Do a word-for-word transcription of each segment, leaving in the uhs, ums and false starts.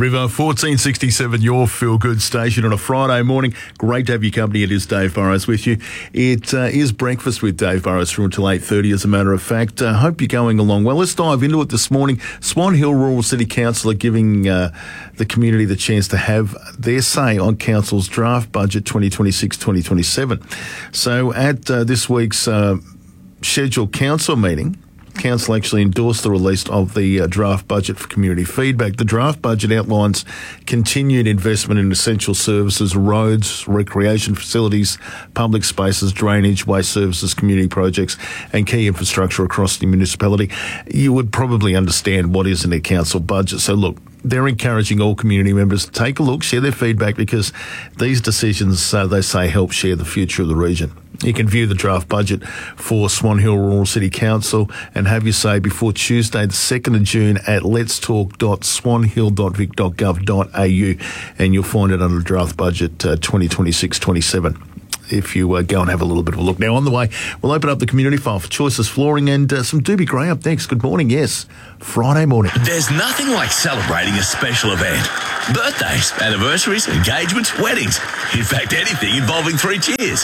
River, fourteen sixty-seven, your feel-good station on a Friday morning. Great to have your company. It is Dave Burrows with you. It uh, is Breakfast with Dave Burrows from until eight thirty, as a matter of fact. I uh, hope you're going along well. Let's dive into it this morning. Swan Hill Rural City Council are giving uh, the community the chance to have their say on Council's draft budget twenty twenty-six twenty twenty-seven. So at uh, this week's uh, scheduled council meeting, Council actually endorsed the release of the uh, draft budget for community feedback. The draft budget outlines continued investment in essential services, roads, recreation facilities, public spaces, drainage, waste services, community projects and key infrastructure across the municipality. You would probably understand what is in a council budget. So look, they're encouraging all community members to take a look, share their feedback, because these decisions, uh, they say, help share the future of the region. You can view the draft budget for Swan Hill Rural City Council and have your say before Tuesday, the second of June at lets talk dot swanhill dot vic dot gov dot a u, and you'll find it under the draft budget uh, twenty twenty-six twenty-seven. If you uh, go and have a little bit of a look. Now, on the way, we'll open up the community file for Choices Flooring and uh, some Doobie Gray up next. Good morning. Yes, Friday morning. There's nothing like celebrating a special event. Birthdays, anniversaries, engagements, weddings. In fact, anything involving three cheers.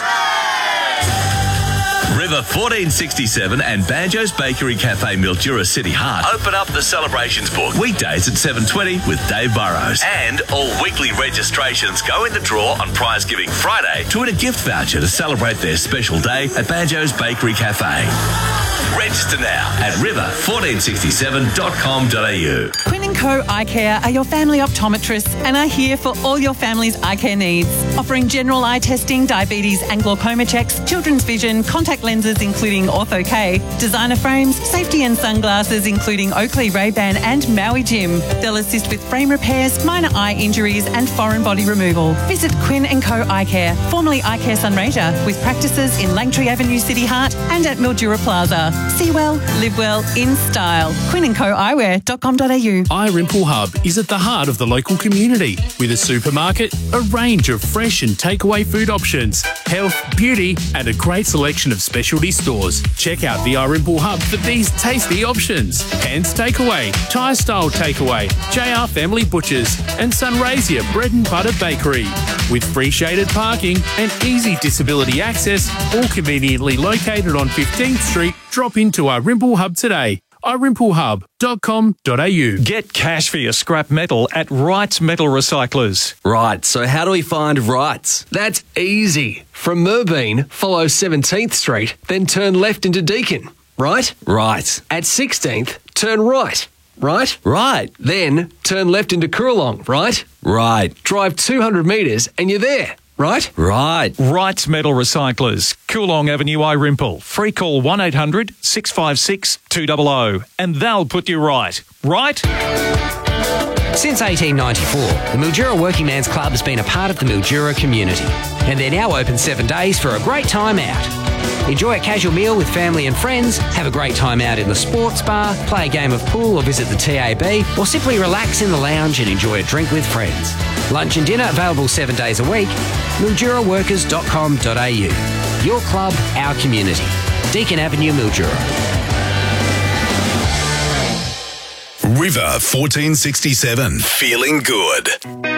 River fourteen sixty-seven and Banjo's Bakery Cafe Mildura City Heart open up the celebrations book weekdays at seven twenty with Dave Burrows. And all weekly registrations go in the draw on Prize Giving Friday to win a gift voucher to celebrate their special day at Banjo's Bakery Cafe. Register now at river fourteen sixty-seven dot com dot a u. Quinn and Co Eye Care are your family optometrists and are here for all your family's eye care needs. Offering general eye testing, diabetes and glaucoma checks, children's vision, contact lenses including Ortho K, designer frames, safety and sunglasses including Oakley, Ray-Ban and Maui Jim. They'll assist with frame repairs, minor eye injuries and foreign body removal. Visit Quinn and Co Eye Care, formerly Eye Care Sunraysia, with practices in Langtree Avenue City Heart and at Mildura Plaza. See well, live well, in style. quinn and co eyewear dot com dot a u. iRimple Hub is at the heart of the local community with a supermarket, a range of fresh and takeaway food options, health, beauty and a great selection of specialty stores. Check out the iRimple Hub for these tasty options. Hands Takeaway, Thai Style Takeaway, J R Family Butchers and Sunraysia Bread and Butter Bakery. With free shaded parking and easy disability access, all conveniently located on fifteenth Street, drop into our iRimple Hub today. i rimple hub dot com dot a u. Get cash for your scrap metal at Wrights Metal Recyclers. Right, so how do we find Wrights? That's easy. From Merbeen, follow seventeenth Street, then turn left into Deakin. Right? Right. At sixteenth, turn right. Right? Right. Then turn left into Coorong. Right? Right. Drive two hundred metres and you're there. Right? Right. Wrights Metal Recyclers, Coorong Avenue, iRimple. Free call one eight hundred six five six two hundred and they'll put you right. Right? Since eighteen ninety-four, the Mildura Working Man's Club has been a part of the Mildura community. And they're now open seven days for a great time out. Enjoy a casual meal with family and friends, have a great time out in the sports bar, play a game of pool or visit the T A B, or simply relax in the lounge and enjoy a drink with friends. Lunch and dinner available seven days a week. mildura workers dot com dot a u. Your club, our community. Deakin Avenue, Mildura. River fourteen sixty-seven, feeling good.